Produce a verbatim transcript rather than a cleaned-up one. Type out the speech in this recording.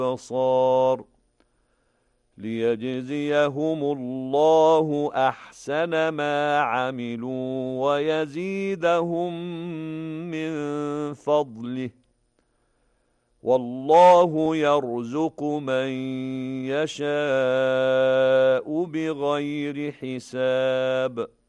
الأبصار ليجزيهم الله أحسن ما عملوا ويزيدهم من فضله والله يرزق من يشاء بغير حساب.